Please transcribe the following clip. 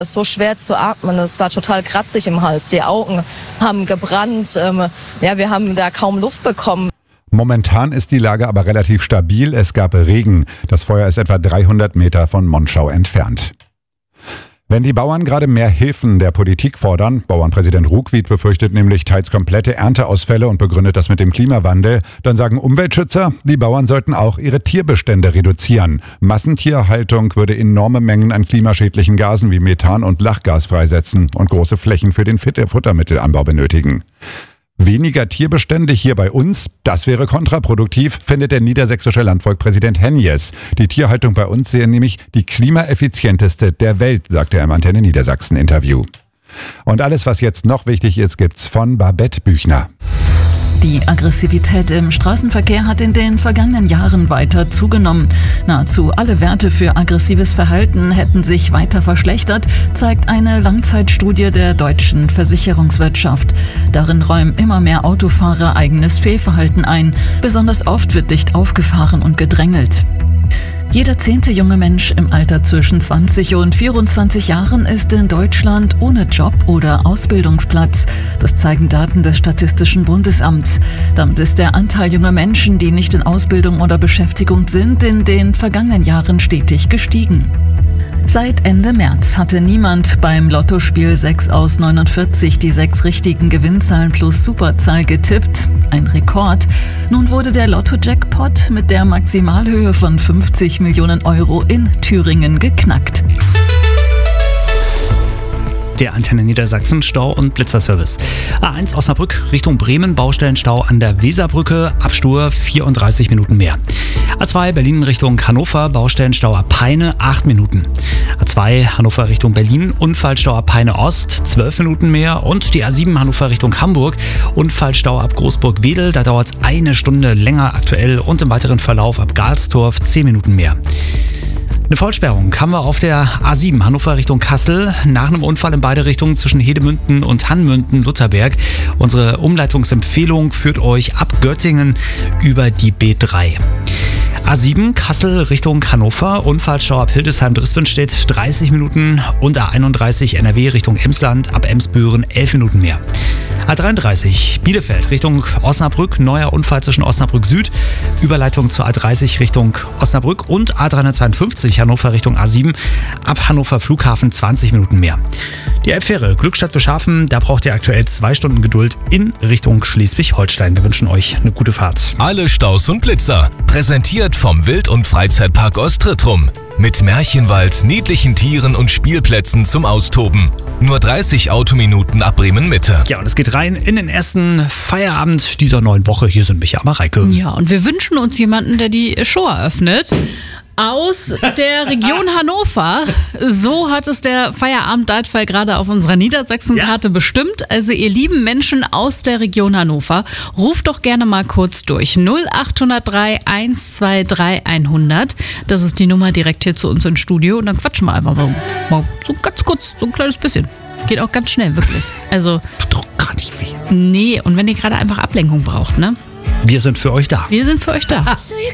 Es ist so schwer zu atmen, es war total kratzig im Hals, die Augen haben gebrannt, wir haben da kaum Luft bekommen. Momentan ist die Lage aber relativ stabil, es gab Regen. Das Feuer ist etwa 300 Meter von Monschau entfernt. Wenn die Bauern gerade mehr Hilfen der Politik fordern, Bauernpräsident Ruckwied befürchtet nämlich teils komplette Ernteausfälle und begründet das mit dem Klimawandel, dann sagen Umweltschützer, die Bauern sollten auch ihre Tierbestände reduzieren. Massentierhaltung würde enorme Mengen an klimaschädlichen Gasen wie Methan und Lachgas freisetzen und große Flächen für den Futtermittelanbau benötigen. Weniger Tierbestände hier bei uns, das wäre kontraproduktiv, findet der niedersächsische Landvolkpräsident Henjes. Die Tierhaltung bei uns sehe nämlich die klimaeffizienteste der Welt, sagte er im Antenne Niedersachsen Interview. Und alles, was jetzt noch wichtig ist, gibt's von Babette Büchner. Die Aggressivität im Straßenverkehr hat in den vergangenen Jahren weiter zugenommen. Nahezu alle Werte für aggressives Verhalten hätten sich weiter verschlechtert, zeigt eine Langzeitstudie der deutschen Versicherungswirtschaft. Darin räumen immer mehr Autofahrer eigenes Fehlverhalten ein. Besonders oft wird dicht aufgefahren und gedrängelt. Jeder 10. junge Mensch im Alter zwischen 20 und 24 Jahren ist in Deutschland ohne Job oder Ausbildungsplatz. Das zeigen Daten des Statistischen Bundesamts. Damit ist der Anteil junger Menschen, die nicht in Ausbildung oder Beschäftigung sind, in den vergangenen Jahren stetig gestiegen. Seit Ende März hatte niemand beim Lottospiel 6 aus 49 die 6 richtigen Gewinnzahlen plus Superzahl getippt. Ein Rekord. Nun wurde der Lotto-Jackpot mit der Maximalhöhe von 50 Millionen Euro in Thüringen geknackt. Der Antenne Niedersachsen Stau- und Blitzerservice. A1 Osnabrück Richtung Bremen, Baustellenstau an der Weserbrücke, Abstur 34 Minuten mehr. A2 Berlin Richtung Hannover, Baustellenstau ab Peine 8 Minuten. A2 Hannover Richtung Berlin, Unfallstau ab Peine Ost 12 Minuten mehr. Und die A7 Hannover Richtung Hamburg, Unfallstau ab Großburg-Wedel, da dauert es 1 Stunde länger aktuell und im weiteren Verlauf ab Galstorf 10 Minuten mehr. Eine Vollsperrung haben wir auf der A7 Hannover Richtung Kassel nach einem Unfall in beide Richtungen zwischen Hedemünden und Hannmünden-Lutherberg. Unsere Umleitungsempfehlung führt euch ab Göttingen über die B3. A7 Kassel Richtung Hannover, Unfallstau ab Hildesheim-Drispenstedt 30 Minuten und A31 NRW Richtung Emsland ab Emsbüren 11 Minuten mehr. A33 Bielefeld Richtung Osnabrück, neuer Unfall zwischen Osnabrück Süd, Überleitung zur A30 Richtung Osnabrück und A352 Hannover Richtung A7, ab Hannover Flughafen 20 Minuten mehr. Die Elbfähre Glückstadt-Beschafen, da braucht ihr aktuell 2 Stunden Geduld in Richtung Schleswig-Holstein. Wir wünschen euch eine gute Fahrt. Alle Staus und Blitzer, präsentiert vom Wild- und Freizeitpark Ostrittrum. Mit Märchenwald, niedlichen Tieren und Spielplätzen zum Austoben. Nur 30 Autominuten ab Bremen-Mitte. Ja, und es geht rein in den ersten Feierabend dieser neuen Woche. Hier sind Micha Mareike. Ja, und wir wünschen uns jemanden, der die Show eröffnet. Aus der Region Hannover. So hat es der Feierabend-Leitfall gerade auf unserer Niedersachsen-Karte bestimmt. Also ihr lieben Menschen aus der Region Hannover, ruft doch gerne mal kurz durch. 0803 123 100. Das ist die Nummer direkt hier zu uns ins Studio. Und dann quatschen wir einfach mal so ganz kurz, so ein kleines bisschen. Geht auch ganz schnell, wirklich. Also Tut doch gar nicht weh. nee, und wenn ihr gerade einfach Ablenkung braucht, ne? Wir sind für euch da. Wir sind für euch da.